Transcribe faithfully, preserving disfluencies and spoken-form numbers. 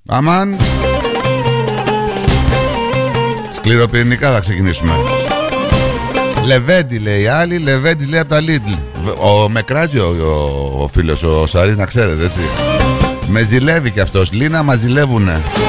Αμάν. Σκληροπυρηνικά θα ξεκινήσουμε. Λεβέντι λέει άλλη, Λεβέντι λέει από τα Lidl. Ο, με κράζει ο, ο, ο φίλος ο Σαρής, να ξέρετε, έτσι. Με ζηλεύει κι αυτός. Λίνα μας ζηλεύουνε.